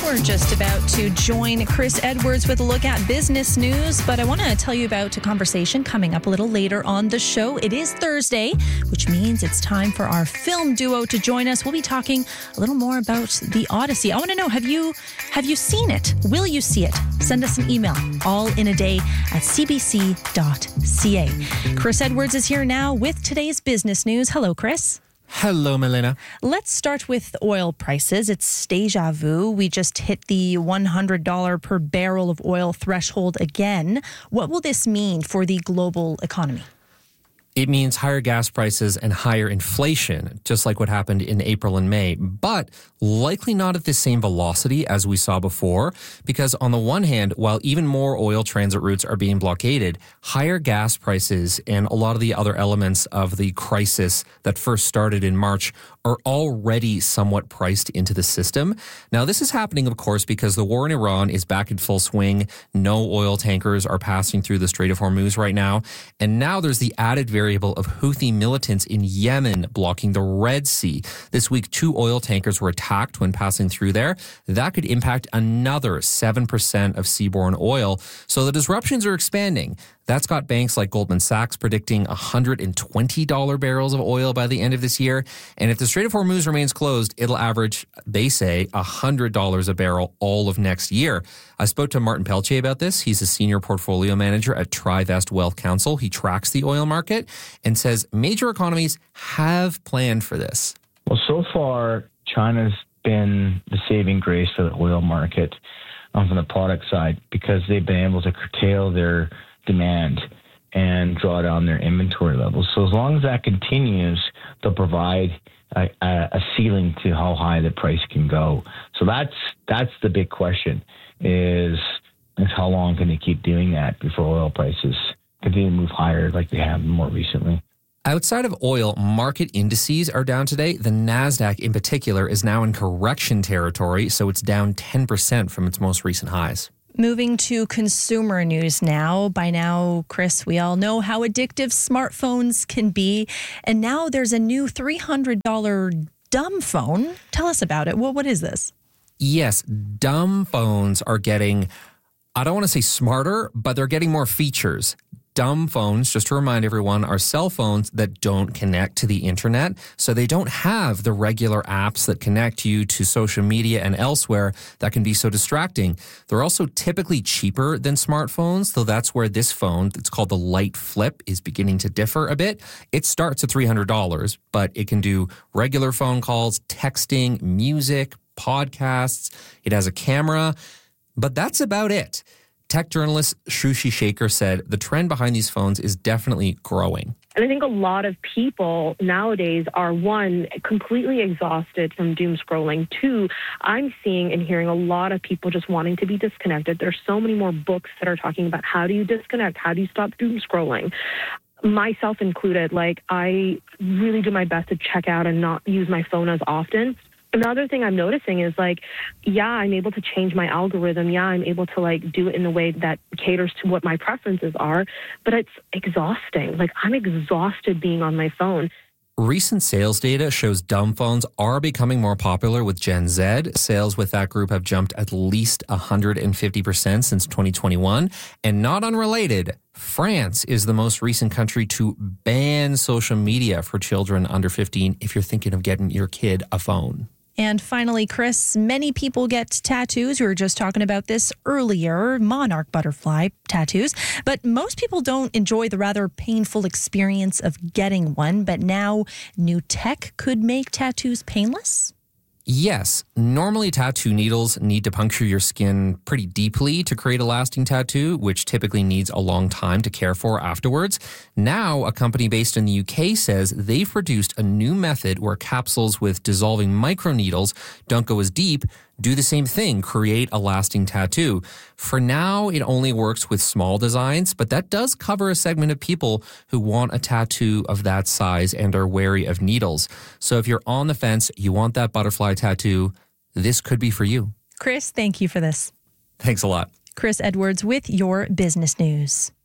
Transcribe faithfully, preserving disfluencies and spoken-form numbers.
We're just about to join Chris Edwards with a look at business news, but I want to tell you about a conversation coming up a little later on the show. It is Thursday, which means it's time for our film duo to join us. We'll be talking a little more about The Odyssey. I want to know, have you have you seen it? Will you see it? Send us an email, all in a day at c b c dot c a. Chris Edwards is here now with today's business news. Hello, Chris. Hello, Melina. Let's start with oil prices. It's deja vu. We just hit the one hundred dollars per barrel of oil threshold again. What will this mean for the global economy? It means higher gas prices and higher inflation, just like what happened in April and May, but likely not at the same velocity as we saw before, because on the one hand, while even more oil transit routes are being blockaded, higher gas prices and a lot of the other elements of the crisis that first started in March are already somewhat priced into the system. Now, this is happening, of course, because the war in Iran is back in full swing. No oil tankers are passing through the Strait of Hormuz right now. And now there's the added variable of Houthi militants in Yemen blocking the Red Sea. This week, two oil tankers were attacked when passing through there. That could impact another seven percent of seaborne oil. So the disruptions are expanding. That's got banks like Goldman Sachs predicting one hundred twenty dollars barrels of oil by the end of this year. And if the Strait of Hormuz remains closed, it'll average, they say, one hundred dollars a barrel all of next year. I spoke to Martin Peltier about this. He's a senior portfolio manager at Trivest Wealth Council. He tracks the oil market and says major economies have planned for this. Well, so far, China's been the saving grace for the oil market um, from the product side because they've been able to curtail their demand and draw down their inventory levels. So as long as that continues, they'll provide a, a ceiling to how high the price can go. So that's that's the big question is, is how long can they keep doing that before oil prices continue to move higher like they have more recently. Outside of oil, market indices are down today. The NASDAQ in particular is now in correction territory, so it's down ten percent from its most recent highs. Moving to consumer news now. By now, Chris, we all know how addictive smartphones can be. And now there's a new three hundred dollars dumb phone. Tell us about it. Well, what is this? Yes, dumb phones are getting, I don't want to say smarter, but they're getting more features. Dumb phones, just to remind everyone, are cell phones that don't connect to the internet. So they don't have the regular apps that connect you to social media and elsewhere that can be so distracting. They're also typically cheaper than smartphones, though that's where this phone, it's called the Light Flip, is beginning to differ a bit. It starts at three hundred dollars, but it can do regular phone calls, texting, music, podcasts. It has a camera, but that's about it. Tech journalist Shruti Shaker said the trend behind these phones is definitely growing. And I think a lot of people nowadays are, one, completely exhausted from doom scrolling. Two, I'm seeing and hearing a lot of people just wanting to be disconnected. There's so many more books that are talking about how do you disconnect? How do you stop doom scrolling? Myself included, like I really do my best to check out and not use my phone as often. Another thing I'm noticing is like, yeah, I'm able to change my algorithm. Yeah, I'm able to like do it in a way that caters to what my preferences are, but it's exhausting. Like I'm exhausted being on my phone. Recent sales data shows dumb phones are becoming more popular with Gen Z. Sales with that group have jumped at least one hundred fifty percent since twenty twenty-one. And not unrelated, France is the most recent country to ban social media for children under fifteen if you're thinking of getting your kid a phone. And finally, Chris, many people get tattoos. We were just talking about this earlier, monarch butterfly tattoos. But most people don't enjoy the rather painful experience of getting one. But now new tech could make tattoos painless? Yes. Normally, tattoo needles need to puncture your skin pretty deeply to create a lasting tattoo, which typically needs a long time to care for afterwards. Now, a company based in the U K says they've produced a new method where capsules with dissolving microneedles don't go as deep, do the same thing, create a lasting tattoo. For now, it only works with small designs, but that does cover a segment of people who want a tattoo of that size and are wary of needles. So if you're on the fence, you want that butterfly tattoo, this could be for you. Chris, thank you for this. Thanks a lot. Chris Edwards with your business news.